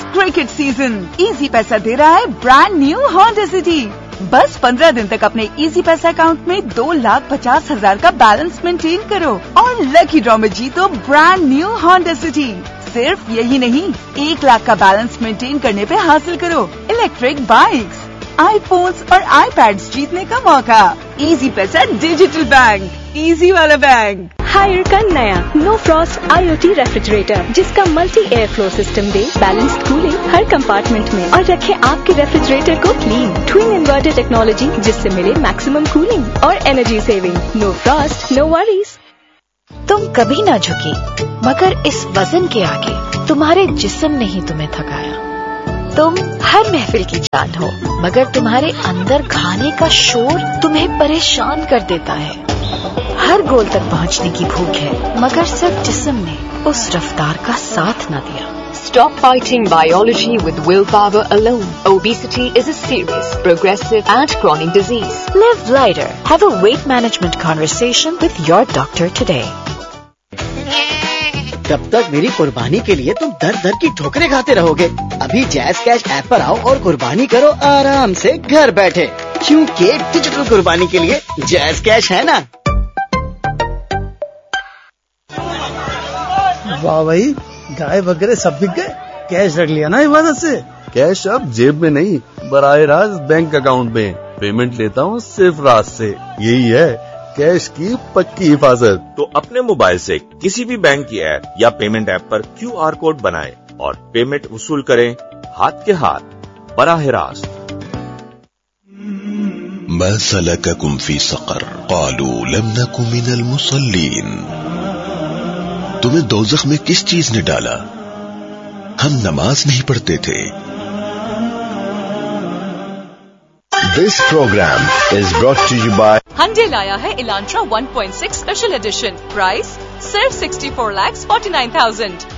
Cricket season. Easy पैसा दे रहा है ब्रांड न्यू होंडा सिटी। बस 15 दिन तक अपने इजी पैसा अकाउंट में 2,50,000 का बैलेंस मेंटेन करो और लकी ड्रॉ में जीतो ब्रांड न्यू होंडा सिटी। सिर्फ यही नहीं, 1 लाख का बैलेंस मेंटेन करने पे हासिल करो इलेक्ट्रिक बाइक्स, आईफोन्स और आईपैड्स जीतने का मौका। इजी पैसा डिजिटल बैंक, इजी वाला बैंक। हायर का नया नो फ्रॉस्ट IoT रेफ्रिजरेटर, जिसका मल्टी एयर फ्लो सिस्टम दे बैलेंस्ड कूलिंग हर कंपार्टमेंट में और रखे आपके रेफ्रिजरेटर को क्लीन। ट्विन इन्वर्टर टेक्नोलॉजी, जिससे मिले मैक्सिमम कूलिंग और energy saving. No Frost, no worries. तुम कभी ना झुकी, मगर इस वजन के आगे तुम्हारे जिस्म ने ही तुम्हें थकाया। तुम हर महफिल की जान हो, मगर तुम्हारे अंदर खाने का शोर तुम्हें परेशान कर देता है। हर गोल तक पहुंचने की भूख है, मगर सिर्फ जिस्म ने उस रफ्तार का साथ न दिया। Stop fighting biology with willpower alone. Obesity is a serious, progressive and chronic disease. Live lighter. Have a weight management conversation with your doctor today. तब तक मेरी कुर्बानी के लिए तुम दर दर की ठोकरें खाते रहोगे। अभी जैज़ कैश ऐप पर आओ और कुर्बानी करो आराम से घर बैठे, क्योंकि डिजिटल कुर्बानी के लिए जैज़ कैश है ना। वाह भाई, गाय वगैरह सब बिक गए। कैश रख लिया ना हिफाजत से। कैश अब जेब में नहीं, बराह रास्त बैंक अकाउंट में। पेमेंट लेता हूँ सिर्फ रात से। यही है कैश की पक्की हिफाजत। तो अपने मोबाइल से किसी भी बैंक की ऐप या पेमेंट ऐप पर QR कोड बनाएं और पेमेंट वसूल करें हाथ के हाथ, बराह रास्त। मा सलककुम फी सक़र क़ालू लम नकु मिनल मुसल्लीन। तुम्हें दोज़ख में किस चीज ने डाला? हम नमाज नहीं पढ़ते थे। This program is brought to you by Hyundai लाया है Elantra 1.6 स्पेशल एडिशन। प्राइस सिर्फ 64,49,000।